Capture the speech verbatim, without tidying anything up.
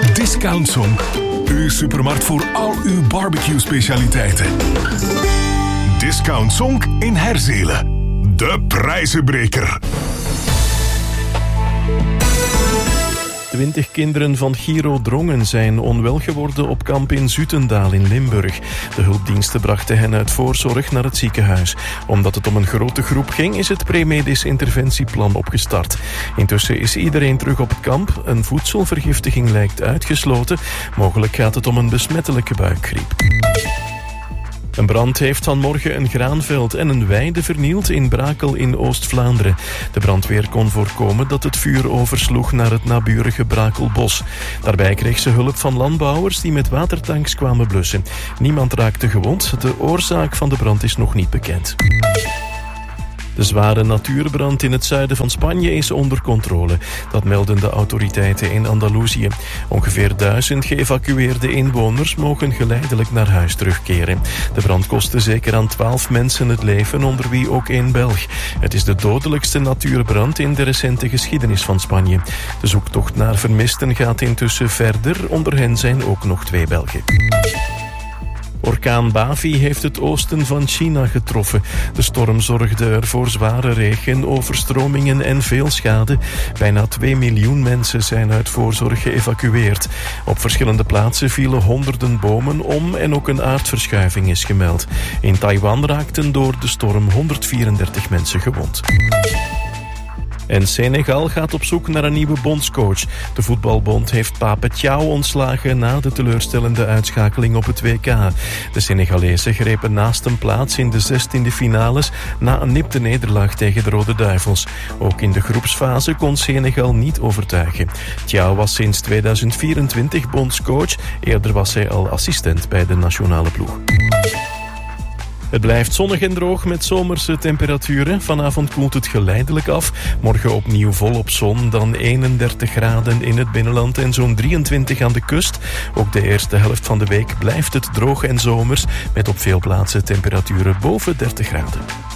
Discount Song, uw supermarkt voor al uw barbecue-specialiteiten. Discount Song in Herzelen. De prijzenbreker. Twintig kinderen van Giro Drongen zijn onwel geworden op kamp in Zutendaal in Limburg. De hulpdiensten brachten hen uit voorzorg naar het ziekenhuis. Omdat het om een grote groep ging, is het premedisch interventieplan opgestart. Intussen is iedereen terug op het kamp. Een voedselvergiftiging lijkt uitgesloten. Mogelijk gaat het om een besmettelijke buikgriep. Een brand heeft vanmorgen een graanveld en een weide vernield in Brakel in Oost-Vlaanderen. De brandweer kon voorkomen dat het vuur oversloeg naar het naburige Brakelbos. Daarbij kreeg ze hulp van landbouwers die met watertanks kwamen blussen. Niemand raakte gewond. De oorzaak van de brand is nog niet bekend. De zware natuurbrand in het zuiden van Spanje is onder controle. Dat melden de autoriteiten in Andalusië. Ongeveer duizend geëvacueerde inwoners mogen geleidelijk naar huis terugkeren. De brand kostte zeker aan twaalf mensen het leven, onder wie ook één Belg. Het is de dodelijkste natuurbrand in de recente geschiedenis van Spanje. De zoektocht naar vermisten gaat intussen verder. Onder hen zijn ook nog twee Belgen. Orkaan Bavi heeft het oosten van China getroffen. De storm zorgde er voor zware regen, overstromingen en veel schade. Bijna twee miljoen mensen zijn uit voorzorg geëvacueerd. Op verschillende plaatsen vielen honderden bomen om en ook een aardverschuiving is gemeld. In Taiwan raakten door de storm honderdvierendertig mensen gewond. En Senegal gaat op zoek naar een nieuwe bondscoach. De voetbalbond heeft Pape Thiaw ontslagen na de teleurstellende uitschakeling op het W K. De Senegalezen grepen naast een plaats in de zestiende finales na een nipte nederlaag tegen de Rode Duivels. Ook in de groepsfase kon Senegal niet overtuigen. Thiaw was sinds tweeduizend vierentwintig bondscoach. Eerder was hij al assistent bij de nationale ploeg. Het blijft zonnig en droog met zomerse temperaturen. Vanavond koelt het geleidelijk af. Morgen opnieuw volop zon, dan eenendertig graden in het binnenland en zo'n drieëntwintig aan de kust. Ook de eerste helft van de week blijft het droog en zomers, met op veel plaatsen temperaturen boven dertig graden.